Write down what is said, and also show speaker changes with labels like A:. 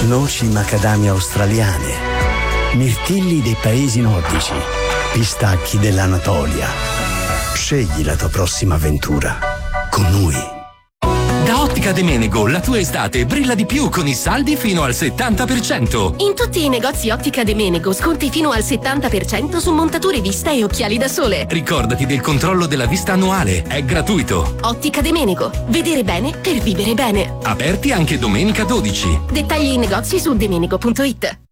A: noci macadamia australiane, mirtilli dei paesi nordici, pistacchi dell'Anatolia. Scegli la tua prossima avventura con noi.
B: Da Ottica De Menego la tua estate brilla di più con i saldi fino al 70%.
C: In tutti i negozi Ottica De Menego sconti fino al 70% su montature vista e occhiali da sole.
B: Ricordati del controllo della vista annuale, è gratuito.
C: Ottica De Menego, vedere bene per vivere bene.
B: Aperti anche domenica 12.
C: Dettagli in negozi su demenego.it.